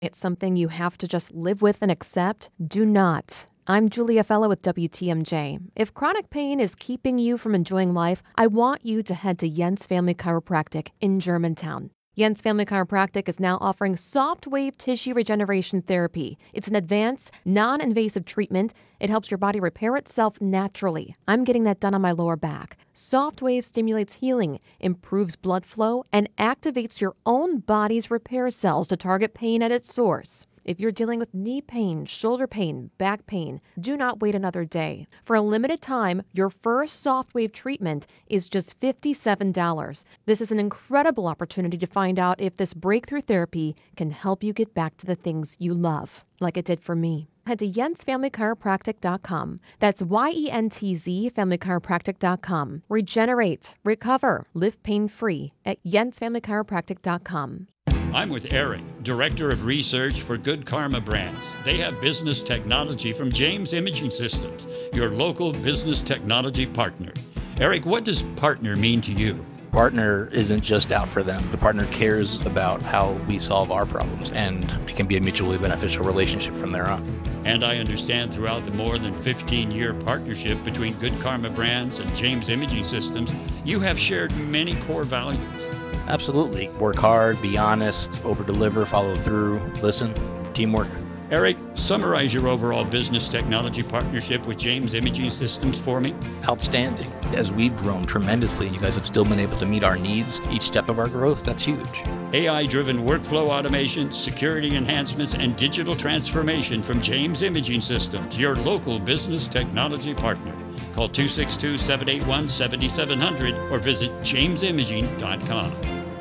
It's something you have to just live with and accept? Do not. I'm Julia Fellow with WTMJ. If chronic pain is keeping you from enjoying life, I want you to head to Jens Family Chiropractic in Germantown. Jens Family Chiropractic is now offering soft wave tissue regeneration therapy. It's an advanced, non-invasive treatment. It helps your body repair itself naturally. I'm getting that done on my lower back. Soft wave stimulates healing, improves blood flow, and activates your own body's repair cells to target pain at its source. If you're dealing with knee pain, shoulder pain, back pain, do not wait another day. For a limited time, your first Softwave treatment is just $57. This is an incredible opportunity to find out if this breakthrough therapy can help you get back to the things you love, like it did for me. Head to jensfamilychiropractic.com. That's YENTZ familychiropractic.com. Regenerate, recover, live pain-free at jensfamilychiropractic.com. I'm with Eric, Director of Research for Good Karma Brands. They have business technology from James Imaging Systems, your local business technology partner. Eric, what does partner mean to you? Partner isn't just out for them. The partner cares about how we solve our problems, and it can be a mutually beneficial relationship from there on. And I understand throughout the more than 15-year partnership between Good Karma Brands and James Imaging Systems, you have shared many core values. Absolutely. Work hard, be honest, over-deliver, follow through, listen, teamwork. Eric, summarize your overall business technology partnership with James Imaging Systems for me. Outstanding. As we've grown tremendously and you guys have still been able to meet our needs each step of our growth, that's huge. AI-driven workflow automation, security enhancements, and digital transformation from James Imaging Systems, your local business technology partner. Call 262-781-7700 or visit jamesimaging.com.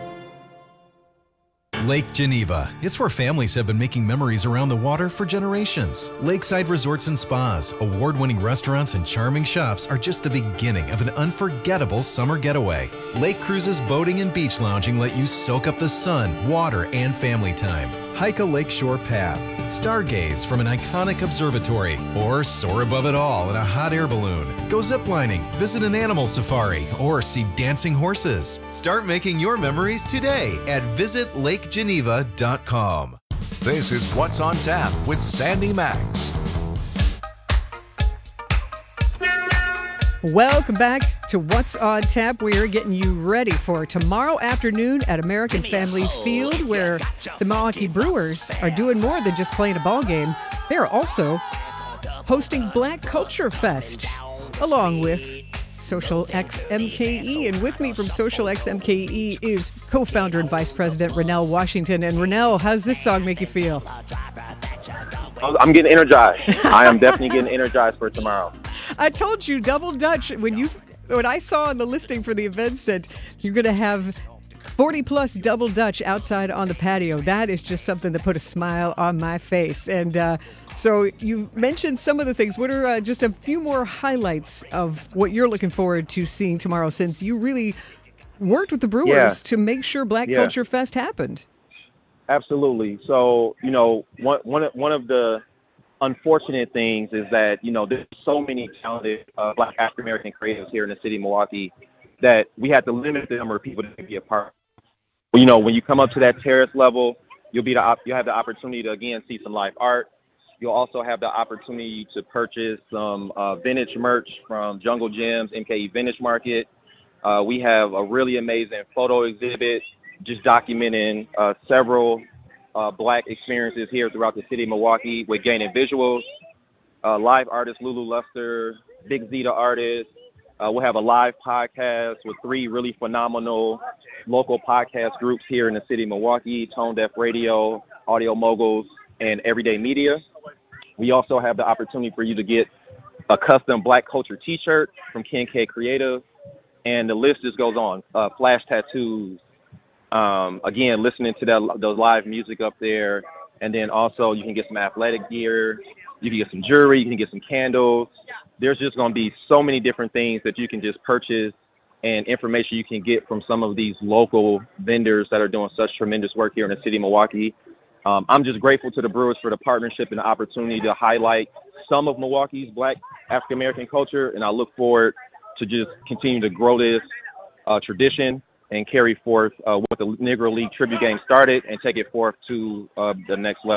Lake Geneva. It's where families have been making memories around the water for generations. Lakeside resorts and spas, award-winning restaurants, and charming shops are just the beginning of an unforgettable summer getaway. Lake cruises, boating, and beach lounging let you soak up the sun, water, and family time. Hike a lakeshore path, stargaze from an iconic observatory, or soar above it all in a hot air balloon. Go ziplining, visit an animal safari, or see dancing horses. Start making your memories today at visitlakegeneva.com. This is What's on Tap with Sandy Max. Welcome back to What's on Tap. We are getting you ready for tomorrow afternoon at American Family Field, where the Milwaukee Brewers are doing more than just playing a ball game. They are also hosting Black Culture Fest, along with Social X MKE. And with me from Social X MKE is co-founder and vice president Rennell Washington. And Rennell, how's this song make you feel? I'm getting energized. I am definitely getting energized for tomorrow. I told you, Double Dutch, when I saw on the listing for the events that you're going to have 40-plus Double Dutch outside on the patio. That is just something that put a smile on my face. And so you mentioned some of the things. What are just a few more highlights of what you're looking forward to seeing tomorrow, since you really worked with the Brewers to make sure Black Culture Fest happened? Absolutely. So, one of the unfortunate things is that, there's so many talented Black African-American creatives here in the city of Milwaukee that we had to limit the number of people that can be a part. When you come up to that terrace level, you'll have the opportunity to, again, see some live art. You'll also have the opportunity to purchase some vintage merch from Jungle Gems, MKE Vintage Market. We have a really amazing photo exhibit just documenting several Black experiences here throughout the city of Milwaukee with gaining visuals. Live artist Lulu Luster, Big Zeta artist. We'll have a live podcast with 3 really phenomenal local podcast groups here in the city of Milwaukee: Tone Deaf Radio, Audio Moguls, and Everyday Media. We also have the opportunity for you to get a custom Black Culture t-shirt from Ken K Creative, and the list just goes on. Flash tattoos, again, listening to those live music up there. And then also you can get some athletic gear, you can get some jewelry, you can get some candles. There's just going to be so many different things that you can just purchase and information you can get from some of these local vendors that are doing such tremendous work here in the city of Milwaukee. I'm just grateful to the Brewers for the partnership and the opportunity to highlight some of Milwaukee's Black African-American culture. And I look forward to just continue to grow this tradition and carry forth what the Negro League Tribute Game started and take it forth to the next level.